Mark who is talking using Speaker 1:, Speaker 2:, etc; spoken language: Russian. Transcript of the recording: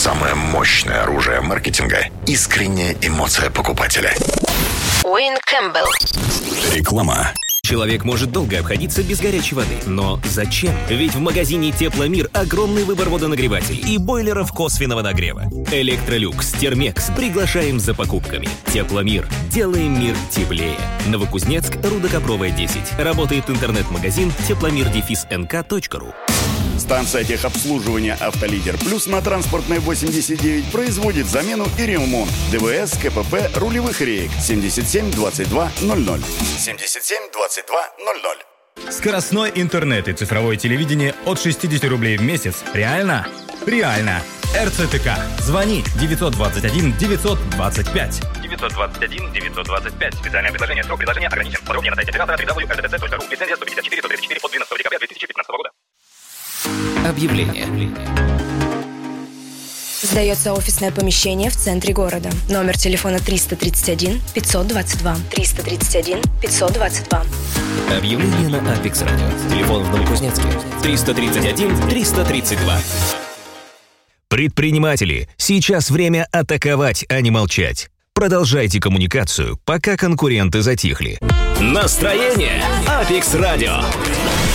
Speaker 1: Самое мощное оружие маркетинга – искренняя эмоция покупателя.
Speaker 2: Уэйн Кэмпбелл.
Speaker 1: Реклама.
Speaker 3: Человек может долго обходиться без горячей воды. Но зачем? Ведь в магазине «Тепломир» огромный выбор водонагревателей и бойлеров косвенного нагрева. «Электролюкс», «Термекс» приглашаем за покупками. «Тепломир». Делаем мир теплее. Новокузнецк, Рудокопровая, 10. Работает интернет-магазин тепломир-нк.ру.
Speaker 4: Станция техобслуживания «Автолидер Плюс» на Транспортной 89 производит замену и ремонт ДВС, КПП, рулевых реек. 77 22 00. 77 22 00.
Speaker 5: Скоростной интернет и цифровое телевидение от 60 рублей в месяц. Реально? Реально. РЦТК. Звони 921 925.
Speaker 6: 921 925. Специальное предложение. Срок предложения ограничен. Подробнее на сайте оператора www.rtc.ru. Лицензия 154-134 от 12 декабря 2015 года.
Speaker 3: Объявление.
Speaker 2: Сдается офисное помещение в центре города. Номер телефона 331 522. 331 522.
Speaker 3: Объявление на Apex Radio. Телефон в Новокузнецке 331 332. Предприниматели, сейчас время атаковать, а не молчать. Продолжайте коммуникацию, пока конкуренты затихли. Настроение Apex Radio.